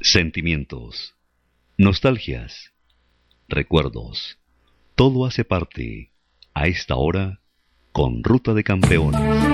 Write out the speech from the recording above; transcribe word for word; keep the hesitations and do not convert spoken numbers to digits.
Sentimientos, nostalgias, recuerdos, todo hace parte, a esta hora, con Ruta de Campeones.